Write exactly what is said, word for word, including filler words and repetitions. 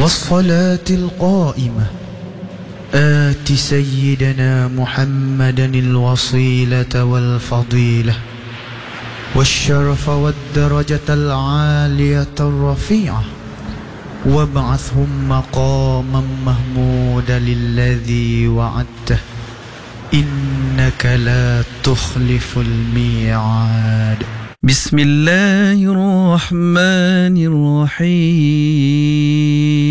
والصلاة القائمة آت سيدنا محمدا الوصيلة والفضيلة والشرف والدرجة العالية الرفيعة وابعثهم مقاما محمودا للذي وعدته إنك لا تخلف الميعاد. بسم الله الرحمن الرحيم